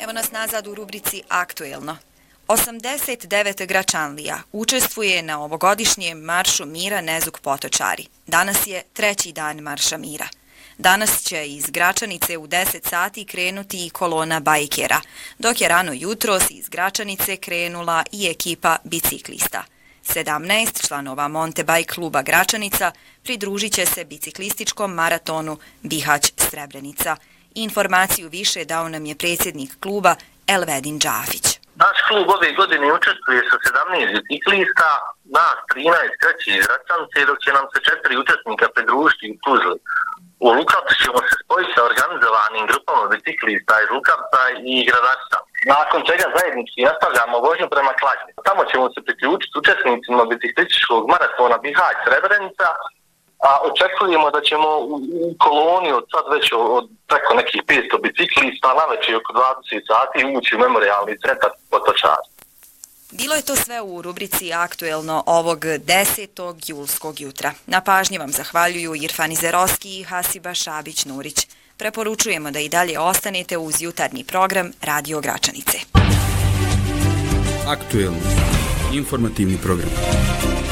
Evo nas nazad u rubrici Aktuelno. 89 Gračanlija učestvuje na ovogodišnjem Maršu mira Nezuk Potočari. Danas je 3. dan Marša mira. Danas će iz Gračanice u 10 sati krenuti i kolona bajkera, dok je rano jutros iz Gračanice krenula i ekipa biciklista. 17 članova Monte Bike kluba Gračanica pridružit će se biciklističkom maratonu Bihać-Srebrenica. Informaciju više dao nam je predsjednik kluba Elvedin Džafić. Naš klub ove godine učestvuje sa 17 biciklista, nas 13 kreće iz Gračanice, dok će nam se 4 učesnika pridružiti u Tuzli. U Lukavcu ćemo se spojiti sa organizovanim grupama biciklista iz Lukavca i Gradačca. Nakon čega zajednički nastavljamo vožnju prema Kladnju. Tamo ćemo se priključiti učesnicima biciklističkog maratona Bihać-Srebrenica, a očekujemo da ćemo u koloni od sad već od preko nekih 500 biciklista navečer oko 20 sati ući u memorijalni centar Potočari. Bilo je to sve u rubrici Aktuelno ovog 10. julskog jutra. Na pažnji vam zahvaljuju Irfan Izerovski i Hasiba Šabić-Nurić. Preporučujemo da i dalje ostanete uz jutarnji program Radio Gračanice. Aktuelno. Informativni program.